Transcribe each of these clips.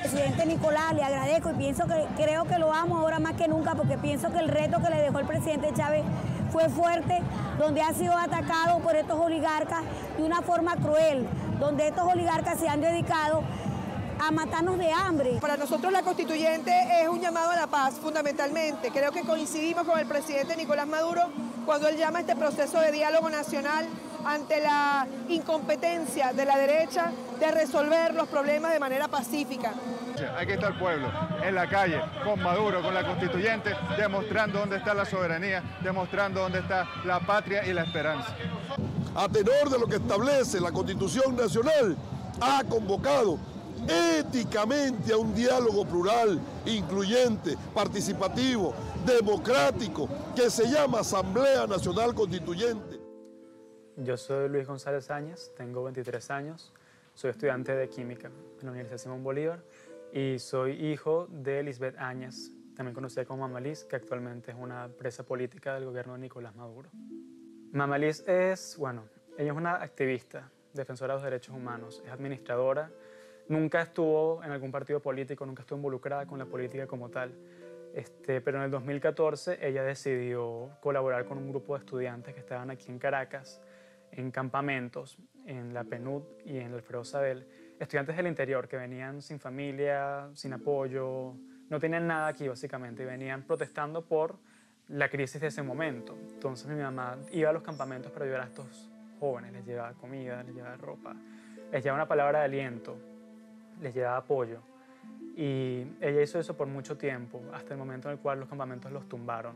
presidente Nicolás, le agradezco y creo que lo amo ahora más que nunca, porque pienso que el reto que le dejó el presidente Chávez fue fuerte, donde ha sido atacado por estos oligarcas de una forma cruel, donde estos oligarcas se han dedicado a matarnos de hambre. Para nosotros la constituyente es un llamado a la paz, fundamentalmente. Creo que coincidimos con el presidente Nicolás Maduro cuando él llama a este proceso de diálogo nacional ante la incompetencia de la derecha de resolver los problemas de manera pacífica. Aquí está el pueblo, en la calle, con Maduro, con la constituyente, demostrando dónde está la soberanía, demostrando dónde está la patria y la esperanza. A tenor de lo que establece la Constitución Nacional, ha convocado éticamente a un diálogo plural, incluyente, participativo, democrático, que se llama Asamblea Nacional Constituyente. Yo soy Luis González Áñez, tengo 23 años, soy estudiante de Química en la Universidad Simón Bolívar y soy hijo de Lisbeth Áñez, también conocida como Mama Liz, que actualmente es una presa política del gobierno de Nicolás Maduro. Mama Liz es, ella es una activista, defensora de los derechos humanos, es administradora, nunca estuvo en algún partido político, nunca estuvo involucrada con la política como tal, pero en el 2014 ella decidió colaborar con un grupo de estudiantes que estaban aquí en Caracas, en campamentos, en la PNUD y en el Alfredo Sabel, estudiantes del interior que venían sin familia, sin apoyo, no tenían nada aquí básicamente, y venían protestando por la crisis de ese momento. Entonces mi mamá iba a los campamentos para ayudar a estos jóvenes, les llevaba comida, les llevaba ropa, les llevaba una palabra de aliento, les llevaba apoyo. Y ella hizo eso por mucho tiempo, hasta el momento en el cual los campamentos los tumbaron.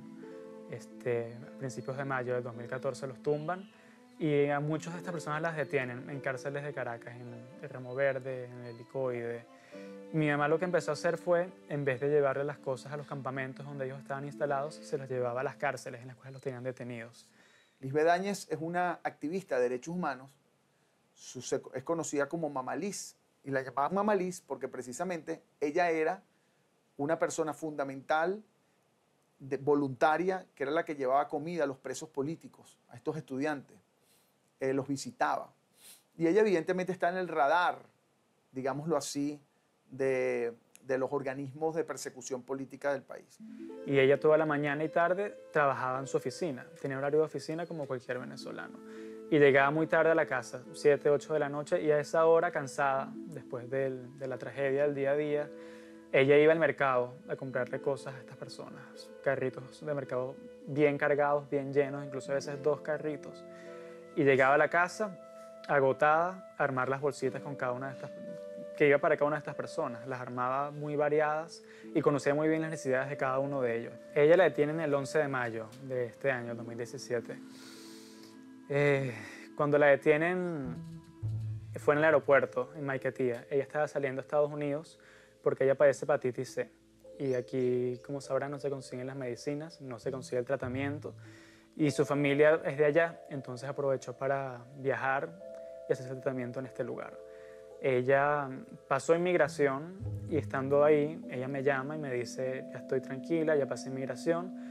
A principios de mayo del 2014 los tumban y a muchas de estas personas las detienen en cárceles de Caracas, en el Ramo Verde, en el Helicoide. Mi mamá lo que empezó a hacer fue, en vez de llevarle las cosas a los campamentos donde ellos estaban instalados, se los llevaba a las cárceles en las cuales los tenían detenidos. Lisbeth Áñez es una activista de derechos humanos, es conocida como Mama Liz, y la llamaban Mama Liz porque precisamente ella era una persona fundamental, voluntaria, que era la que llevaba comida a los presos políticos, a estos estudiantes, los visitaba. Y ella evidentemente está en el radar, digámoslo así, de los organismos de persecución política del país. Y ella toda la mañana y tarde trabajaba en su oficina, tenía horario de oficina como cualquier venezolano. Y llegaba muy tarde a la casa, 7, 8 de la noche, y a esa hora, cansada, después de la tragedia del día a día, ella iba al mercado a comprarle cosas a estas personas, carritos de mercado bien cargados, bien llenos, incluso a veces 2 carritos. Y llegaba a la casa, agotada, a armar las bolsitas con cada una de estas, que iba para cada una de estas personas. Las armaba muy variadas y conocía muy bien las necesidades de cada uno de ellos. Ella la detienen el 11 de mayo de este año, 2017. Cuando la detienen fue en el aeropuerto, en Maiquetía. Ella estaba saliendo a Estados Unidos porque ella padece hepatitis C. Y aquí, como sabrán, no se consiguen las medicinas, no se consigue el tratamiento. Y su familia es de allá, entonces aprovechó para viajar y hacer ese tratamiento en este lugar. Ella pasó inmigración y estando ahí, ella me llama y me dice, ya estoy tranquila, ya pasé inmigración,